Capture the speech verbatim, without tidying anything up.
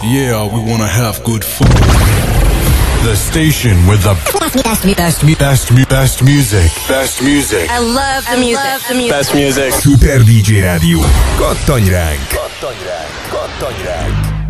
Yeah, we wanna have good fun. The station with the best, best, best, best, best music. Best music. I love the music. Love the music. Best music. Super dé dzsé Rádió. Kattanj ránk! Kattanj ránk! Kattanj ránk!